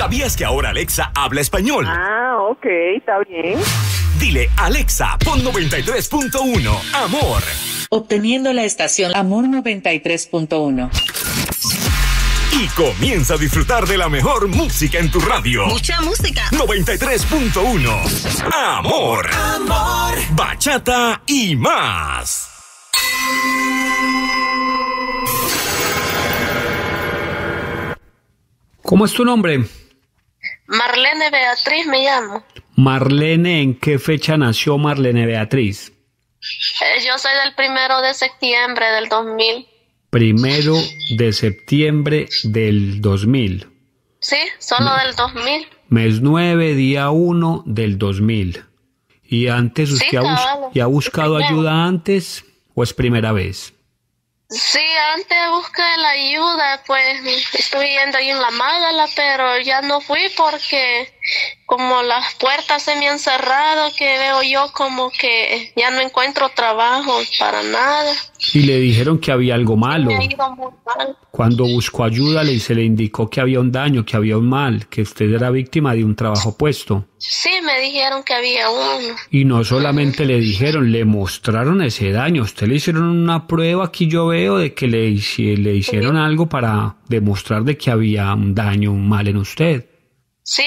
¿Sabías que ahora Alexa habla español? Ah, ok, está bien. Dile, Alexa, pon 93.1, Amor. Obteniendo la estación Amor 93.1. Y comienza a disfrutar de la mejor música en tu radio. Mucha música. 93.1, Amor. Amor. Bachata y más. ¿Cómo es tu nombre? Marlene Beatriz me llamo. Marlene, ¿en qué fecha nació Marlene Beatriz? Yo soy del 1 de septiembre del 2000. 1 de septiembre del 2000. Sí, solo del 2000. Mes 9, día 1 del 2000. ¿Y antes usted Sí, ha buscado ayuda antes o es primera vez? Sí, antes busqué la ayuda, pues estuve yendo ahí en la Mágala, pero ya no fui porque como las puertas se me han cerrado, que veo yo como que ya no encuentro trabajo para nada. Y le dijeron que había algo malo. Me ha ido muy mal. Cuando buscó ayuda se le indicó que había un daño, que había un mal, que usted era víctima de un trabajo puesto. Sí, me dijeron que había uno. Y no solamente le dijeron, le mostraron ese daño. Usted le hicieron una prueba, aquí yo veo, de que le hicieron algo para demostrar de que había un daño, un mal en usted. Sí,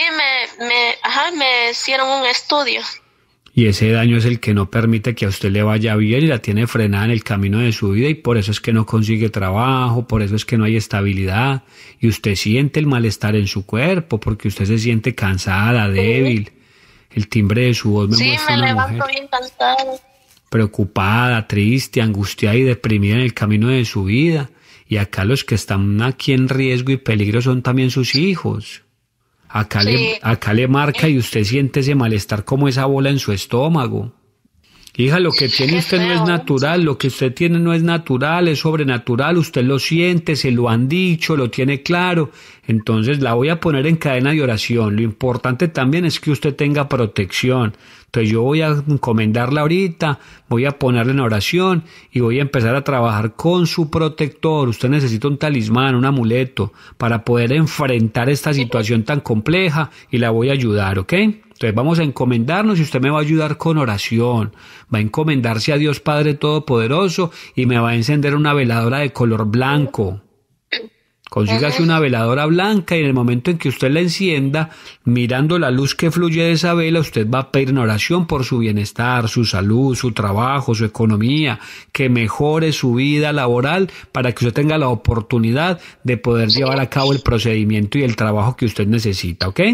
me hicieron un estudio. Y ese daño es el que no permite que a usted le vaya bien y la tiene frenada en el camino de su vida, y por eso es que no consigue trabajo, por eso es que no hay estabilidad, y usted siente el malestar en su cuerpo porque usted se siente cansada, débil. El timbre de su voz me muestra una mujer. Sí, me levanto bien cansada. Preocupada, triste, angustiada y deprimida en el camino de su vida. Y acá los que están aquí en riesgo y peligro son también sus hijos. Acá le marca y usted siente ese malestar como esa bola en su estómago. Hija, lo que tiene usted no es natural, lo que usted tiene no es natural, es sobrenatural, usted lo siente, se lo han dicho, lo tiene claro. Entonces la voy a poner en cadena de oración. Lo importante también es que usted tenga protección. Entonces yo voy a encomendarla ahorita, voy a ponerla en oración y voy a empezar a trabajar con su protector. Usted necesita un talismán, un amuleto para poder enfrentar esta situación tan compleja y la voy a ayudar, ¿ok? Entonces vamos a encomendarnos y usted me va a ayudar con oración. Va a encomendarse a Dios Padre Todopoderoso y me va a encender una veladora de color blanco. Consígase una veladora blanca y en el momento en que usted la encienda, mirando la luz que fluye de esa vela, usted va a pedir en oración por su bienestar, su salud, su trabajo, su economía, que mejore su vida laboral para que usted tenga la oportunidad de poder llevar a cabo el procedimiento y el trabajo que usted necesita, ¿ok?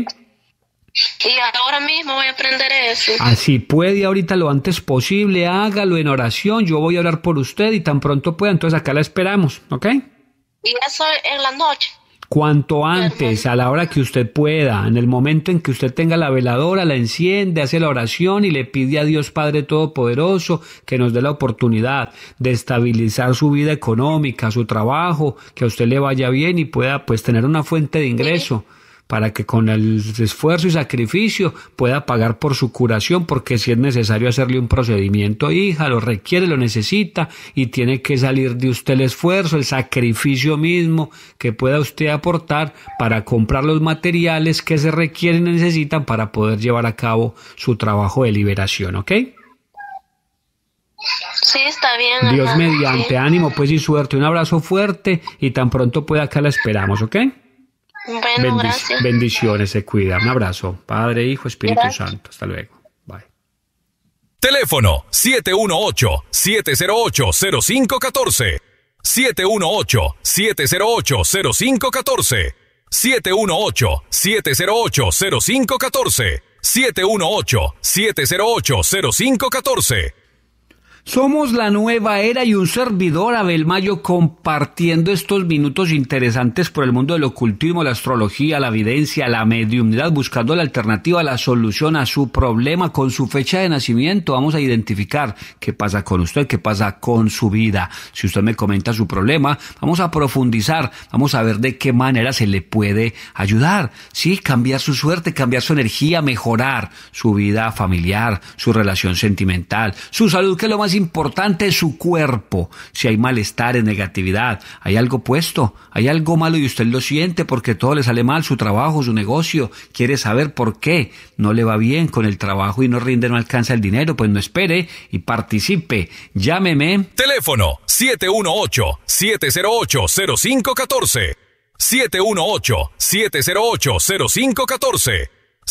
Y ahora mismo voy a aprender eso. Así puede, ahorita lo antes posible, hágalo en oración, yo voy a orar por usted y tan pronto pueda, entonces acá la esperamos, ¿ok? Y eso en la noche. Cuanto antes, a la hora que usted pueda, en el momento en que usted tenga la veladora, la enciende, hace la oración y le pide a Dios Padre Todopoderoso que nos dé la oportunidad de estabilizar su vida económica, su trabajo, que a usted le vaya bien y pueda pues tener una fuente de ingreso. Para que con el esfuerzo y sacrificio pueda pagar por su curación, porque si es necesario hacerle un procedimiento, hija, lo requiere, lo necesita, y tiene que salir de usted el esfuerzo, el sacrificio mismo que pueda usted aportar para comprar los materiales que se requieren y necesitan para poder llevar a cabo su trabajo de liberación, ¿ok? Sí, está bien. Dios mediante, ánimo pues y suerte, un abrazo fuerte y tan pronto pueda acá la esperamos, ¿ok? Bueno, gracias. Bendiciones, se cuida. Un abrazo. Padre, Hijo, Espíritu Santo. Hasta luego. Bye. Teléfono 718-708-0514. 718-708-0514. 718-708-0514. 718-708-0514. Somos la nueva era y un servidor, Abel Mayo, compartiendo estos minutos interesantes por el mundo del ocultismo, la astrología, la evidencia, la mediumnidad, buscando la alternativa, la solución a su problema con su fecha de nacimiento. Vamos a identificar qué pasa con usted, qué pasa con su vida. Si usted me comenta su problema, vamos a profundizar, vamos a ver de qué manera se le puede ayudar. Sí, cambiar su suerte, cambiar su energía, mejorar su vida familiar, su relación sentimental, su salud, que es lo más más importante es su cuerpo. Si hay malestar, negatividad, hay algo puesto, hay algo malo y usted lo siente porque todo le sale mal, su trabajo, su negocio, quiere saber por qué no le va bien con el trabajo y no rinde, no alcanza el dinero, pues no espere y participe. Llámeme. Teléfono 718-708-0514. 718-708-0514.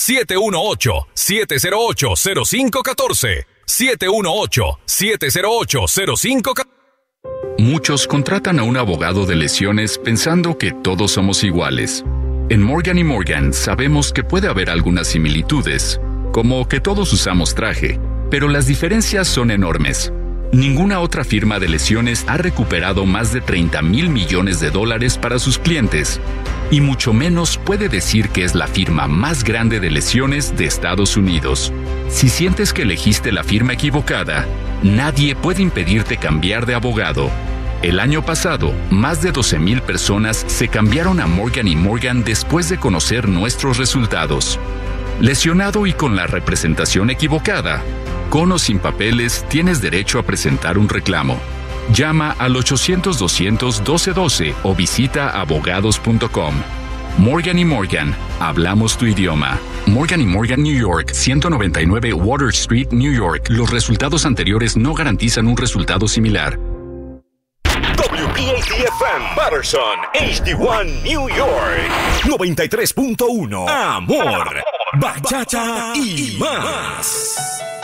718-708-0514. 718-708-0514. Muchos contratan a un abogado de lesiones pensando que todos somos iguales. En Morgan & Morgan sabemos que puede haber algunas similitudes, como que todos usamos traje, pero las diferencias son enormes. Ninguna otra firma de lesiones ha recuperado más de $30,000 millones para sus clientes, y mucho menos puede decir que es la firma más grande de lesiones de Estados Unidos. Si sientes que elegiste la firma equivocada, nadie puede impedirte cambiar de abogado. El año pasado, más de 12,000 personas se cambiaron a Morgan & Morgan después de conocer nuestros resultados. Lesionado y con la representación equivocada, con o sin papeles, tienes derecho a presentar un reclamo. Llama al 800-200-1212 o visita abogados.com. Morgan & Morgan, hablamos tu idioma. Morgan & Morgan, New York, 199 Water Street, New York. Los resultados anteriores no garantizan un resultado similar. WPAT-FM, Patterson, HD1, New York, 93.1, Amor, Bachata y más.